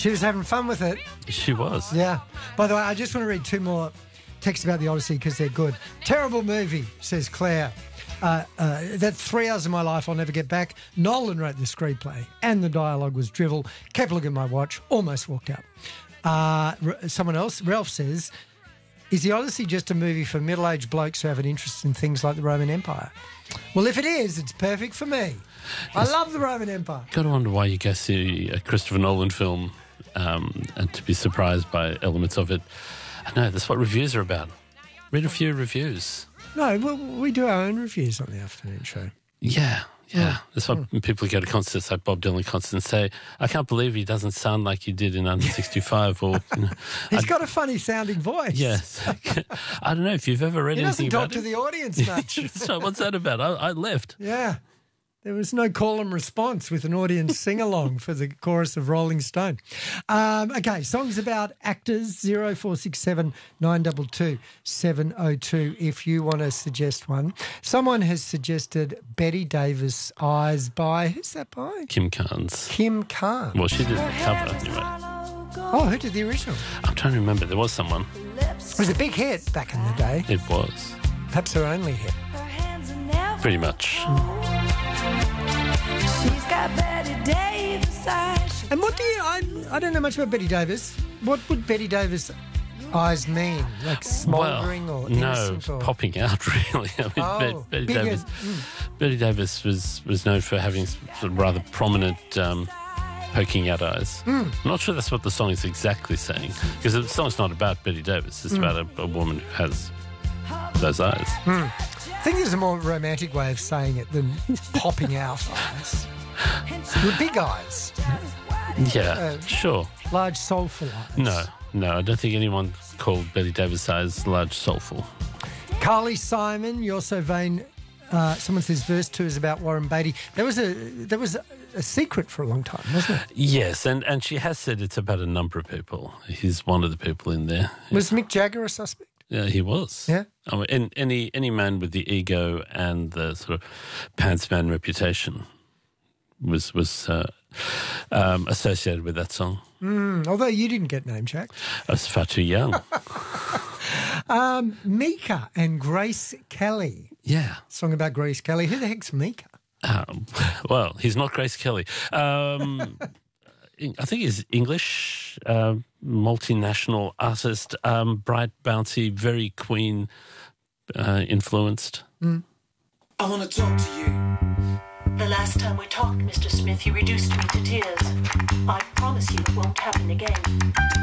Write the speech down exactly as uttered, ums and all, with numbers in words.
She was having fun with it. She was. Yeah. By the way, I just want to read two more texts about the Odyssey because they're good. Terrible movie, says Claire. Uh, uh, that three hours of my life I'll never get back. Nolan wrote the screenplay and the dialogue was drivel. Kept looking at my watch, almost walked out. Uh, r- someone else, Ralph says, is the Odyssey just a movie for middle-aged blokes who have an interest in things like the Roman Empire? Well, if it is, it's perfect for me. I love the Roman Empire. Got to wonder why you go see a Christopher Nolan film um, and to be surprised by elements of it. I know, that's what reviews are about. Read a few reviews. No, well, we do our own reviews on the afternoon show. Yeah, yeah. Oh. That's what people go to concerts like Bob Dylan concerts and say, I can't believe he doesn't sound like he did in Under sixty-five. Or you know, He's I, got a funny sounding voice. Yes. I don't know if you've ever read He anything doesn't talk about to it. the audience much. So what's that about? I, I left. Yeah. There was no call and response with an audience sing-along for the chorus of Rolling Stone. Um, okay, songs about actors, zero four six seven nine two two seven oh two if you want to suggest one. Someone has suggested Betty Davis, Eyes by, who's that by? Kim Carnes. Kim Carnes. Well, she did the cover anyway. Oh, who did the original? I'm trying to remember. There was someone. It was a big hit back in the day. It was. Perhaps her only hit. Pretty much. She's got Betty Davis eyes. And what do you, I, I don't know much about Betty Davis. What would Betty Davis eyes mean? Like smouldering well, or no, innocent? Or... popping out, really. I mean, Oh, Bet- Betty, bigger- Davis, mm. Betty Davis was, was known for having sort of rather prominent um, poking out eyes. Mm. I'm not sure that's what the song is exactly saying, because the song's not about Betty Davis. It's Mm. about a, a woman who has those eyes. Mm. I think there's a more romantic way of saying it than popping out eyes. With big eyes. Yeah, Uh, sure. Large soulful eyes. No, no, I don't think anyone called Betty Davis eyes large soulful. Carly Simon, You're So Vain. Uh, someone says verse two is about Warren Beatty. There was a there was a, a secret for a long time, wasn't it? Yes, and, and she has said it's about a number of people. He's one of the people in there. Was Mick Jagger a suspect? Yeah, he was. Yeah. I mean, and any any man with the ego and the sort of pants man reputation was was uh, um, associated with that song. Mm, although you didn't get name checked. I was far too young. um, Mika and Grace Kelly. Yeah. Song about Grace Kelly. Who the heck's Mika? Um, well, he's not Grace Kelly. Um, I think he's English, uh, multinational artist, um, bright, bouncy, very Queen uh, influenced. Mm. I want to talk to you. The last time we talked, Mister Smith, you reduced me to tears. I promise you it won't happen again.